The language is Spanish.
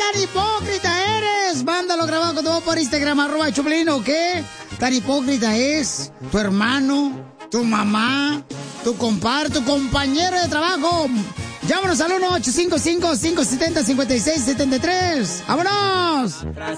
tan hipócrita eres? Mándalo grabado con tu voz por Instagram, @Choplin, ¿o qué? Tan hipócrita es tu hermano, tu mamá, tu compadre, tu compañero de trabajo. Llámanos al 1-855-570-5673. ¡Vámonos!